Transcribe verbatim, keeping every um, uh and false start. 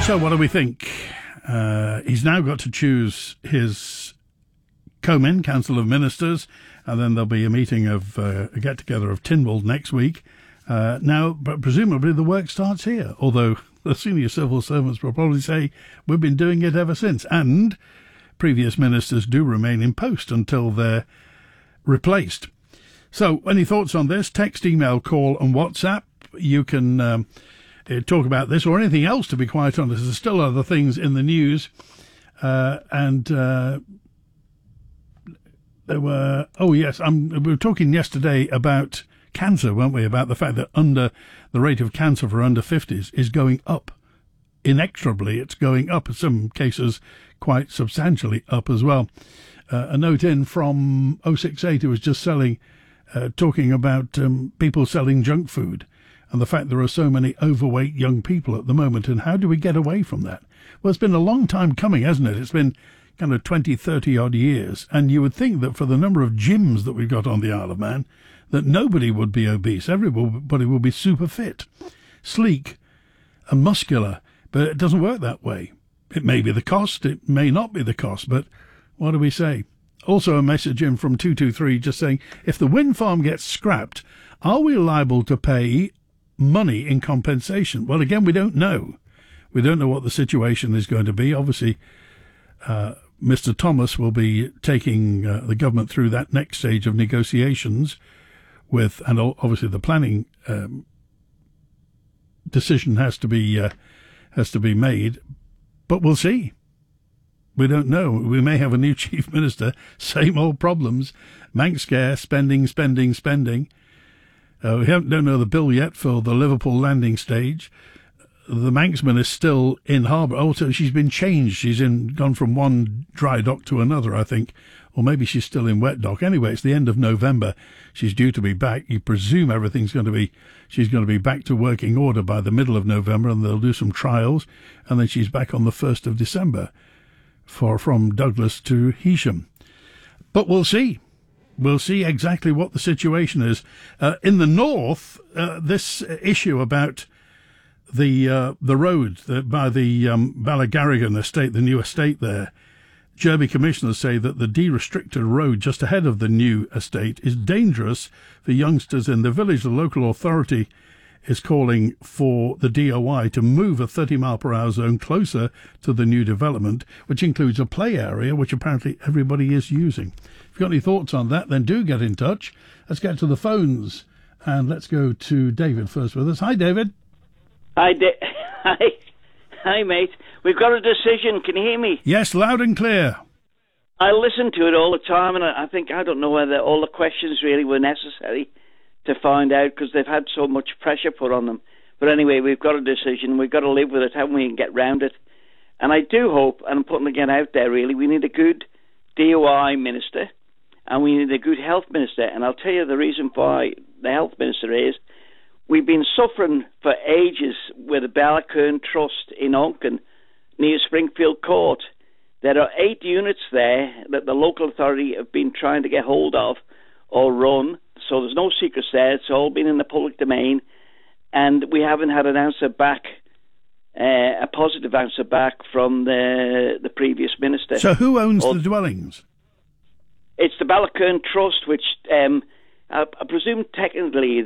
So what do we think? Uh, he's now got to choose his Comin, Council of Ministers, and then there'll be a meeting of uh, a get-together of Tynwald next week. Uh, now, but presumably the work starts here, although the senior civil servants will probably say we've been doing it ever since, and previous ministers do remain in post until they're replaced. So, any thoughts on this? Text, email, call and WhatsApp. You can um, talk about this or anything else, to be quite honest. There's still other things in the news. Uh, and uh, there were... Oh, yes, I'm, we were talking yesterday about cancer, weren't we? About the fact that under the rate of cancer for under fifties is going up. Inexorably, it's going up. In some cases, quite substantially up as well. Uh, a note in from oh six eight who was just selling... Uh, talking about um, people selling junk food and the fact there are so many overweight young people at the moment, and how do we get away from that? Well, it's been a long time coming, hasn't it? It's been kind of twenty, thirty odd years, and you would think that for the number of gyms that we've got on the Isle of Man, that nobody would be obese. Everybody will be super fit, sleek and muscular, but it doesn't work that way. It may be the cost, it may not be the cost, but what do we say? Also a message in from two two three just saying, if the wind farm gets scrapped, are we liable to pay money in compensation? Well, again, we don't know. We don't know what the situation is going to be. Obviously, uh, Mister Thomas will be taking uh, the government through that next stage of negotiations with, and obviously the planning um, decision has to be uh, has to be made. But we'll see. We don't know. We may have a new chief minister, same old problems, Manx scare, spending, spending, spending. Uh, we haven't, don't know the bill yet for the Liverpool landing stage. The Manxman is still in harbour. Also, she's been changed. She's in gone from one dry dock to another, I think. Or maybe she's still in wet dock. Anyway, it's the end of November. She's due to be back. You presume everything's going to be, she's going to be back to working order by the middle of November, and they'll do some trials, and then she's back on the first of December. For from Douglas to Heysham. But we'll see. We'll see exactly what the situation is. Uh, in the north, uh, this issue about the uh, the road that by the um, Ballygarrigan estate, the new estate there, Derby commissioners say that the de-restricted road just ahead of the new estate is dangerous for youngsters in the village. The local authority is calling for the D O I to move a thirty mile per hour zone closer to the new development, which includes a play area, which apparently everybody is using. If you've got any thoughts on that, then do get in touch. Let's get to the phones, and let's go to David first with us. Hi, David. Hi, da- Hi. Hi, mate. We've got a decision. Can you hear me? Yes, loud and clear. I listen to it all the time, and I think, I don't know whether all the questions really were necessary to find out, because they've had so much pressure put on them. But anyway, we've got a decision. We've got to live with it, haven't we, and get round it. And I do hope, and I'm putting again out there really, we need a good D O I minister, and we need a good health minister. And I'll tell you the reason why the health minister is, we've been suffering for ages with the Ballycurn Trust in Onken, near Springfield Court. There are eight units there that the local authority have been trying to get hold of or run. So there's no secrets there. It's all been in the public domain. And we haven't had an answer back, uh, a positive answer back from the the previous minister. So who owns or, the dwellings? It's the Ballycurn Trust, which um, I, I presume technically